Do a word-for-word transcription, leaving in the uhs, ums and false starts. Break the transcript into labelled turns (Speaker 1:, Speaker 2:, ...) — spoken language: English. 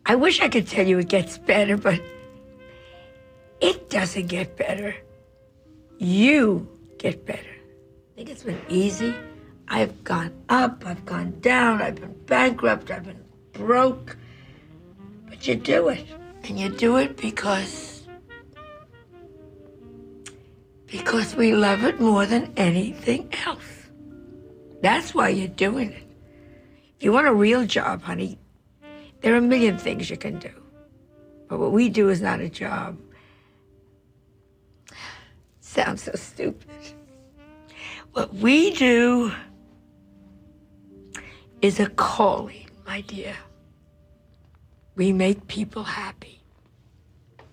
Speaker 1: I wish I could tell you it gets better, but it doesn't get better. You get better. I think it's been easy. I've gone up, I've gone down, I've been bankrupt, I've been broke. But you do it. And you do it because, because we love it more than anything else. That's why you're doing it. If you want a real job, honey, there are a million things you can do. But what we do is not a job. Sounds so stupid. What we do is a calling, my dear. We make people happy.